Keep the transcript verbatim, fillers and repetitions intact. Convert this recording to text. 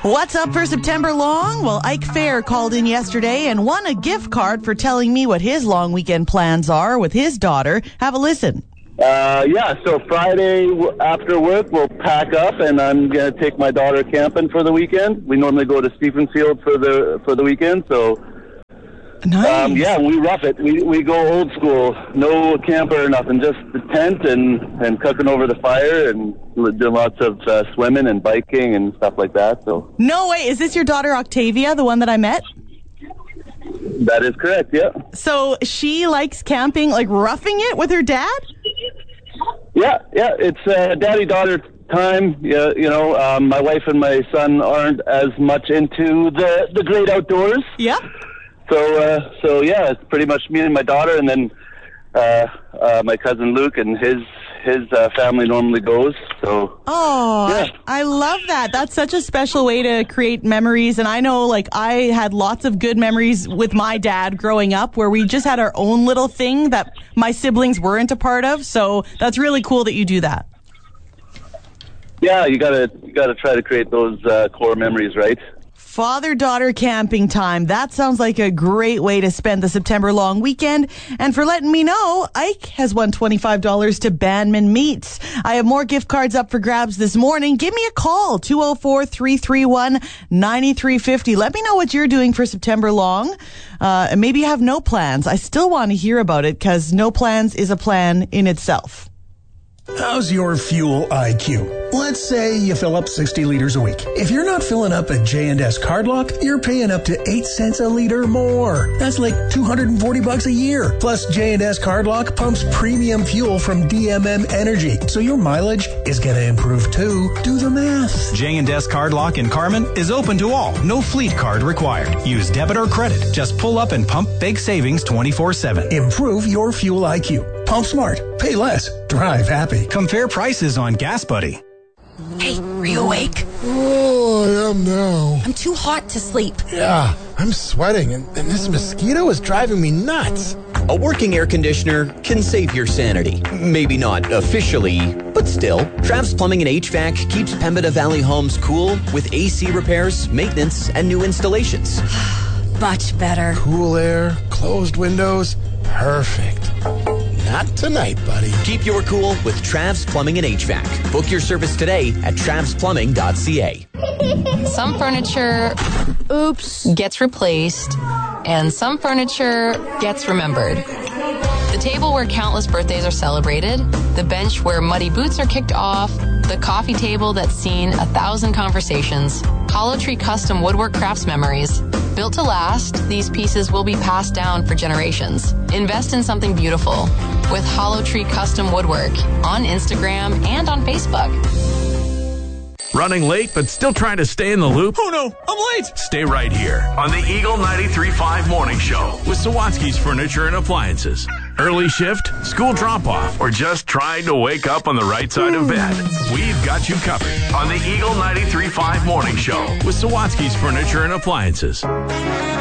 What's up for September long? Well, Ike Fair called in yesterday and won a gift card for telling me what his long weekend plans are with his daughter. Have a listen. Uh, yeah, so Friday w- after work, we'll pack up, and I'm going to take my daughter camping for the weekend. We normally go to Stephenfield for the for the weekend, so... Nice. Um, yeah, we rough it. We we go old school. No camper or nothing. Just the tent and, and cooking over the fire and doing lots of uh, swimming and biking and stuff like that. So. No way. Is this your daughter Octavia, the one that I met? That is correct, yeah. So she likes camping, like roughing it with her dad? Yeah, yeah. It's uh, daddy-daughter time. Yeah, you know, um, my wife and my son aren't as much into the, the great outdoors. Yeah. So, uh, so yeah, it's pretty much me and my daughter, and then uh, uh, my cousin Luke and his his uh, family normally goes. So, oh, yeah. I, I love that. That's such a special way to create memories. And I know, like, I had lots of good memories with my dad growing up, where we just had our own little thing that my siblings weren't a part of. So that's really cool that you do that. Yeah, you gotta you gotta try to create those uh, core memories, right? Father-daughter camping time. That sounds like a great way to spend the September long weekend. And for letting me know, Ike has won twenty-five dollars to Banman Meats. I have more gift cards up for grabs this morning. Give me a call, two oh four, three three one, nine three five oh. Let me know what you're doing for September long. Uh, and maybe you have no plans. I still want to hear about it, because no plans is a plan in itself. How's your fuel I Q? Let's say you fill up sixty liters a week. If you're not filling up at J and S Cardlock, you're paying up to eight cents a liter more. That's like two hundred forty bucks a year. Plus, J and S Cardlock pumps premium fuel from D M M Energy, so your mileage is going to improve too. Do the math. J and S Cardlock in Carman is open to all. No fleet card required. Use debit or credit. Just pull up and pump big savings twenty-four seven. Improve your fuel I Q. Pump smart. Pay less. Drive happy. Compare prices on Gas Buddy. Hey, are you awake? Oh, I am now. I'm too hot to sleep. Yeah, I'm sweating, and, and this mosquito is driving me nuts. A working air conditioner can save your sanity. Maybe not officially, but still. Trav's Plumbing and H V A C keeps Pembina Valley homes cool with A C repairs, maintenance, and new installations. Much better. Cool air, closed windows, perfect. Not tonight, buddy. Keep your cool with Trav's Plumbing and H V A C. Book your service today at travs plumbing dot c a. Some furniture, oops, gets replaced, and some furniture gets remembered. The table where countless birthdays are celebrated, the bench where muddy boots are kicked off, the coffee table that's seen a thousand conversations, Hollow Tree Custom Woodwork Crafts Memories. Built to last, these pieces will be passed down for generations. Invest in something beautiful with Hollow Tree Custom Woodwork on Instagram and on Facebook. Running late, but still trying to stay in the loop? Oh no, I'm late! Stay right here on the Eagle ninety-three point five Morning Show with Sawatsky's Furniture and Appliances. Early shift, school drop-off, or just trying to wake up on the right side of bed. We've got you covered on the Eagle ninety-three point five Morning Show with Sawatsky's Furniture and Appliances.